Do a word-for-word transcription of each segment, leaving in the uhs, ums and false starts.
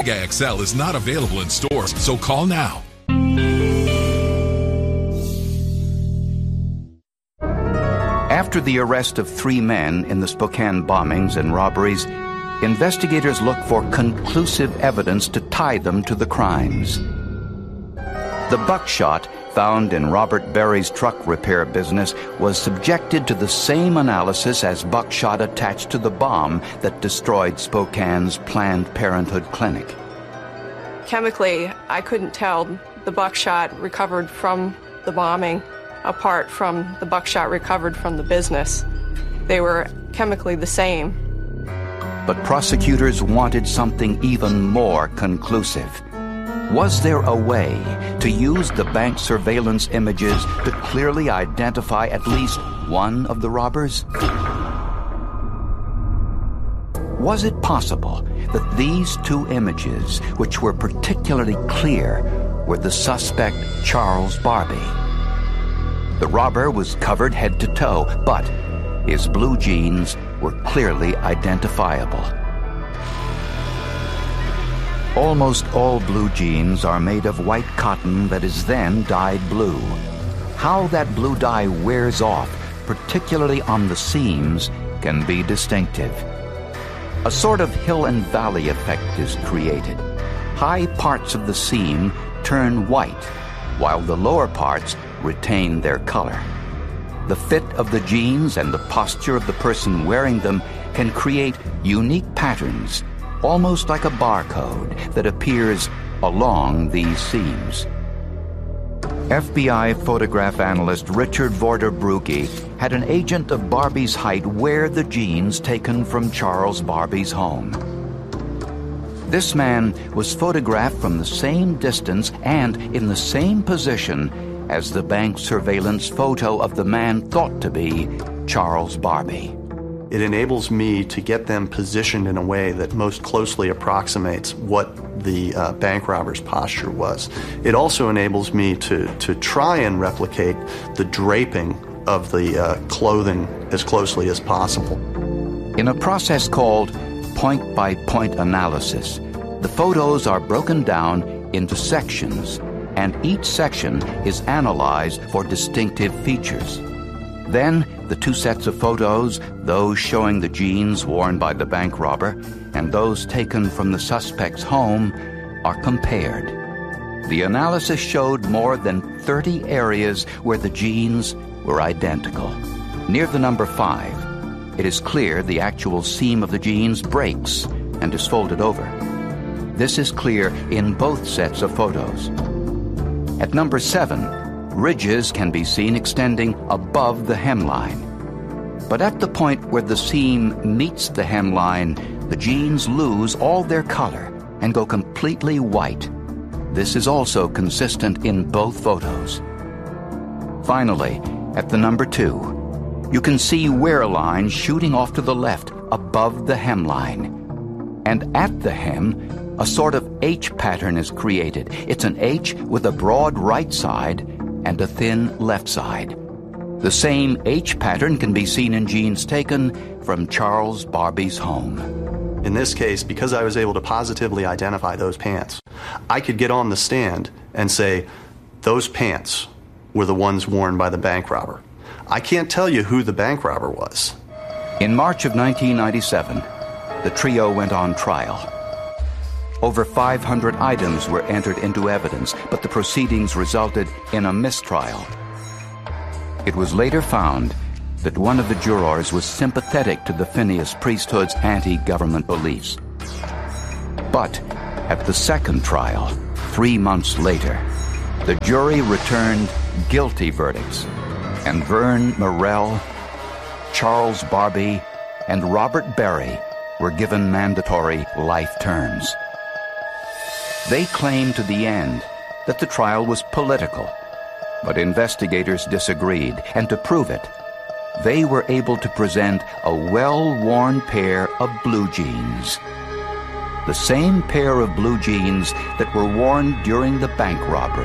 Omega X L is not available in stores, so call now. After the arrest of three men in the Spokane bombings and robberies, investigators looked for conclusive evidence to tie them to the crimes. The buckshot found in Robert Berry's truck repair business was subjected to the same analysis as buckshot attached to the bomb that destroyed Spokane's Planned Parenthood clinic. Chemically, I couldn't tell the buckshot recovered from the bombing apart from the buckshot recovered from the business. They were chemically the same. But prosecutors wanted something even more conclusive. Was there a way to use the bank surveillance images to clearly identify at least one of the robbers? Was it possible that these two images, which were particularly clear, were the suspect Charles Barbie? The robber was covered head to toe, but his blue jeans were clearly identifiable. Almost all blue jeans are made of white cotton that is then dyed blue. How that blue dye wears off, particularly on the seams, can be distinctive. A sort of hill and valley effect is created. High parts of the seam turn white, while the lower parts retain their color. The fit of the jeans and the posture of the person wearing them can create unique patterns, almost like a barcode that appears along these seams. F B I photograph analyst Richard Vorder-Brugge had an agent of Barbie's height wear the jeans taken from Charles Barbie's home. This man was photographed from the same distance and in the same position as the bank surveillance photo of the man thought to be Charles Barbie. It enables me to get them positioned in a way that most closely approximates what the uh, bank robber's posture was. It also enables me to, to try and replicate the draping of the uh, clothing as closely as possible. In a process called point-by-point analysis, the photos are broken down into sections, and each section is analyzed for distinctive features. Then, the two sets of photos, those showing the jeans worn by the bank robber and those taken from the suspect's home, are compared. The analysis showed more than thirty areas where the jeans were identical. Near the number five, it is clear the actual seam of the jeans breaks and is folded over. This is clear in both sets of photos. At number seven, ridges can be seen extending above the hemline. But at the point where the seam meets the hemline, the jeans lose all their color and go completely white. This is also consistent in both photos. Finally, at the number two, you can see wear lines shooting off to the left above the hemline. And at the hem, a sort of H pattern is created. It's an H with a broad right side and a thin left side. The same H pattern can be seen in jeans taken from Charles Barbie's home. In this case, because I was able to positively identify those pants, I could get on the stand and say, those pants were the ones worn by the bank robber. I can't tell you who the bank robber was. In March of nineteen ninety-seven, the trio went on trial. Over five hundred items were entered into evidence, but the proceedings resulted in a mistrial. It was later found that one of the jurors was sympathetic to the Phineas priesthood's anti-government beliefs. But at the second trial, three months later, the jury returned guilty verdicts, and Vern Morrell, Charles Barbie, and Robert Berry were given mandatory life terms. They claimed to the end that the trial was political, but investigators disagreed, and to prove it, they were able to present a well-worn pair of blue jeans. The same pair of blue jeans that were worn during the bank robbery.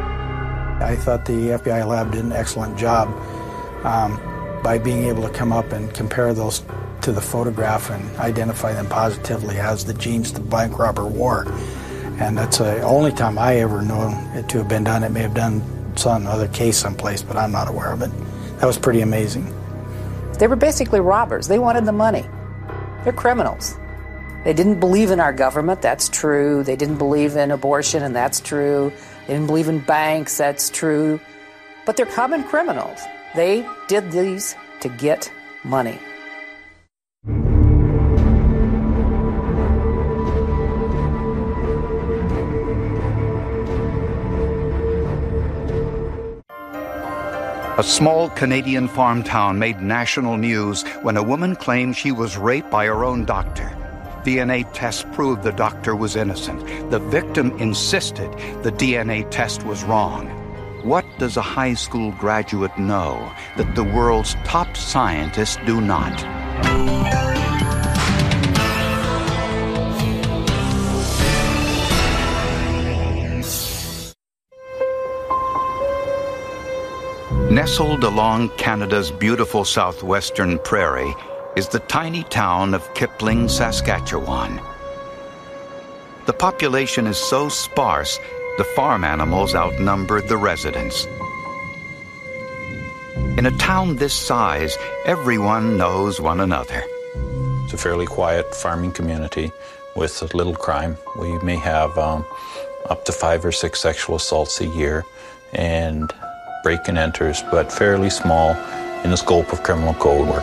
I thought the F B I lab did an excellent job um, by being able to come up and compare those to the photograph and identify them positively as the jeans the bank robber wore. And that's the only time I ever know it to have been done. It may have done some other case someplace, but I'm not aware of it. That was pretty amazing. They were basically robbers. They wanted the money. They're criminals. They didn't believe in our government, that's true. They didn't believe in abortion, and that's true. They didn't believe in banks, that's true. But they're common criminals. They did these to get money. A small Canadian farm town made national news when a woman claimed she was raped by her own doctor. D N A tests proved the doctor was innocent. The victim insisted the D N A test was wrong. What does a high school graduate know that the world's top scientists do not? Nestled along Canada's beautiful southwestern prairie is the tiny town of Kipling, Saskatchewan. The population is so sparse, the farm animals outnumber the residents. In a town this size, everyone knows one another. It's a fairly quiet farming community with little crime. We may have um, up to five or six sexual assaults a year and break and enters, but fairly small in the scope of criminal code work.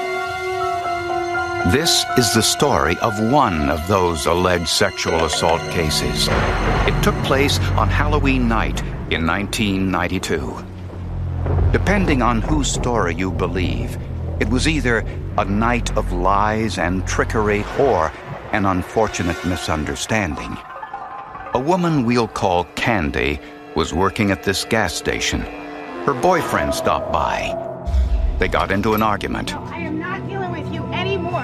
This is the story of one of those alleged sexual assault cases. It took place on Halloween night in nineteen ninety-two. Depending on whose story you believe, it was either a night of lies and trickery or an unfortunate misunderstanding. A woman we'll call Candy was working at this gas station. Her boyfriend stopped by. They got into an argument. I am not dealing with you anymore.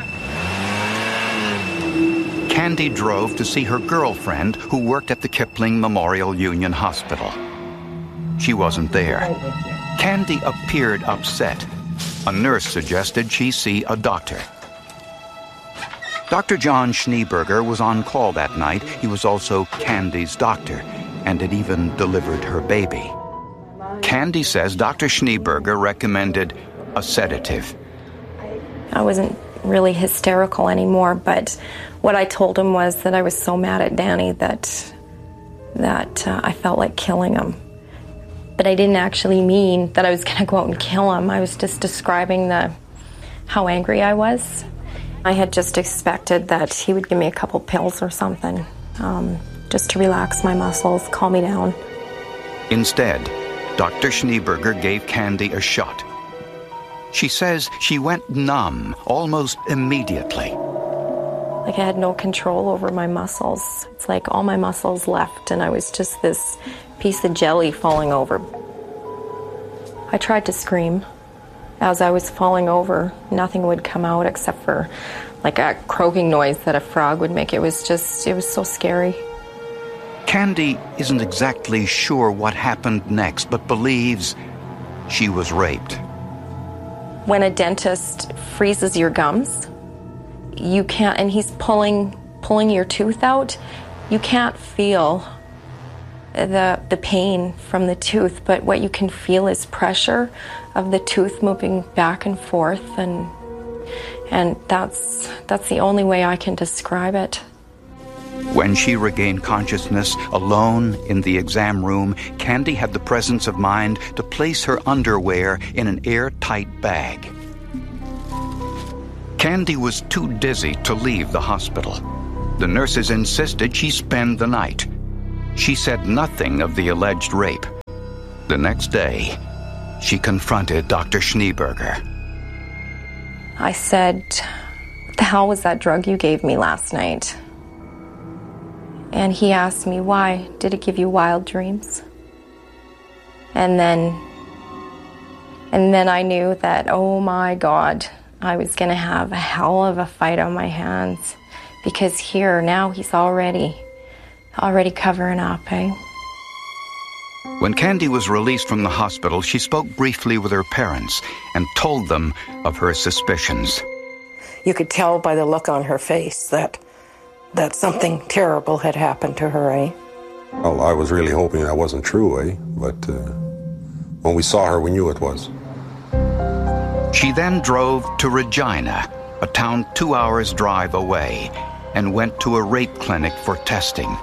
Candy drove to see her girlfriend who worked at the Kipling Memorial Union Hospital. She wasn't there. Candy appeared upset. A nurse suggested she see a doctor. Doctor John Schneeberger was on call that night. He was also Candy's doctor and had even delivered her baby. Candy says Doctor Schneeberger recommended a sedative. I wasn't really hysterical anymore, but what I told him was that I was so mad at Danny that that uh, I felt like killing him. But I didn't actually mean that I was going to go out and kill him. I was just describing the how angry I was. I had just expected that he would give me a couple pills or something, um, just to relax my muscles, calm me down. Instead, Doctor Schneeberger gave Candy a shot. She says she went numb almost immediately. Like I had no control over my muscles. It's like all my muscles left and I was just this piece of jelly falling over. I tried to scream. As I was falling over, nothing would come out except for like a croaking noise that a frog would make. It was just, it was so scary. Candy isn't exactly sure what happened next, but believes she was raped. When a dentist freezes your gums, you can't, and he's pulling pulling your tooth out, you can't feel the the pain from the tooth, but what you can feel is pressure of the tooth moving back and forth, and and that's that's the only way I can describe it. When she regained consciousness alone in the exam room, Candy had the presence of mind to place her underwear in an airtight bag. Candy was too dizzy to leave the hospital. The nurses insisted she spend the night. She said nothing of the alleged rape. The next day, she confronted Doctor Schneeberger. I said, "What the hell was that drug you gave me last night?" And he asked me, "Why? Did it give you wild dreams?" And then, and then I knew that, oh my God, I was going to have a hell of a fight on my hands, because here now he's already, already covering up, eh? When Candy was released from the hospital, she spoke briefly with her parents and told them of her suspicions. you could tell by the look on her face that that something terrible had happened to her, eh? Well, I was really hoping that wasn't true, eh? But uh, when we saw her, we knew it was. She then drove to Regina, a town two hours' drive away, and went to a rape clinic for testing.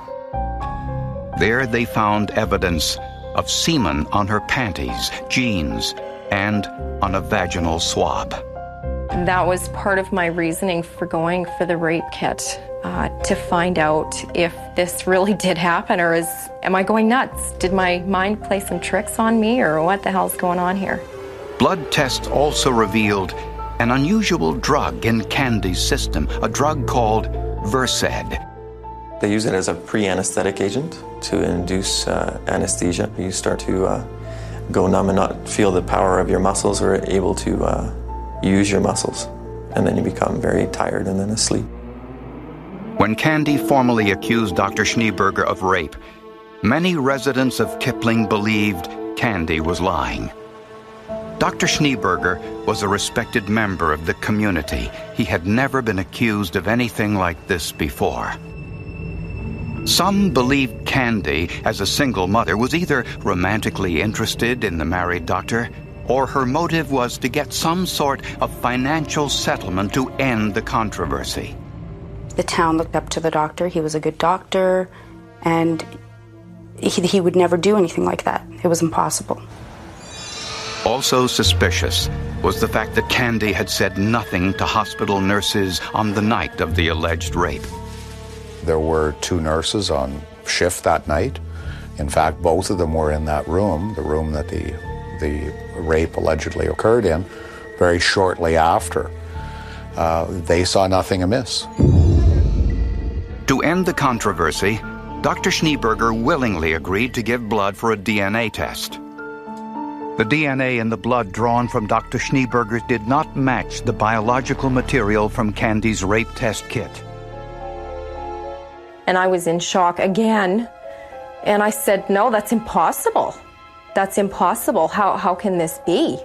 There they found evidence of semen on her panties, jeans, and on a vaginal swab. That was part of my reasoning for going for the rape kit, uh, to find out if this really did happen, or is am I going nuts? Did my mind play some tricks on me, or what the hell's going on here? Blood tests also revealed an unusual drug in Candy's system, a drug called Versed. They use it as a pre-anesthetic agent to induce uh, anesthesia. You start to uh, go numb and not feel the power of your muscles or able to uh, use your muscles. And then you become very tired and then asleep. When Candy formally accused Doctor Schneeberger of rape, many residents of Kipling believed Candy was lying. Doctor Schneeberger was a respected member of the community. He had never been accused of anything like this before. Some believed Candy, as a single mother, was either romantically interested in the married doctor, or her motive was to get some sort of financial settlement to end the controversy. The town looked up to the doctor. He was a good doctor, and he, he would never do anything like that. It was impossible. Also suspicious was the fact that Candy had said nothing to hospital nurses on the night of the alleged rape. There were two nurses on shift that night. In fact, both of them were in that room, the room that the, the rape allegedly occurred in, very shortly after. Uh, they saw nothing amiss. To end the controversy, Doctor Schneeberger willingly agreed to give blood for a D N A test. The D N A in the blood drawn from Doctor Schneeberger did not match the biological material from Candy's rape test kit. And I was in shock again. And I said, no, that's impossible. That's impossible. How, how can this be?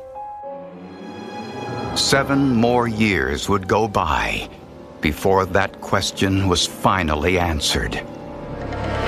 Seven more years would go by before that question was finally answered.